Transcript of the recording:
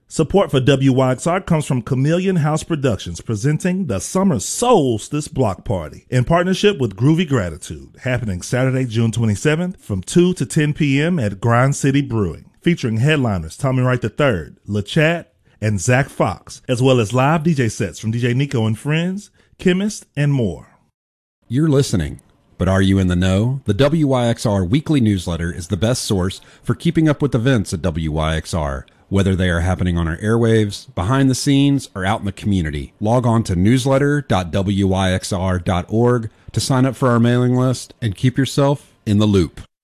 Support for WYXR comes from Chameleon House Productions, presenting the Summer Solstice Block Party in partnership with Groovy Gratitude, happening Saturday, June 27th from 2 to 10 p.m. at Grind City Brewing, featuring headliners Tommy Wright III, LeChat, and Zach Fox, as well as live DJ sets from DJ Nico and Friends, Chemist, and more. You're listening, but are you in the know? The WYXR weekly newsletter is the best source for keeping up with events at WYXR. Whether they are happening on our airwaves, behind the scenes, or out in the community. Log on to newsletter.wyxr.org to sign up for our mailing list and keep yourself in the loop.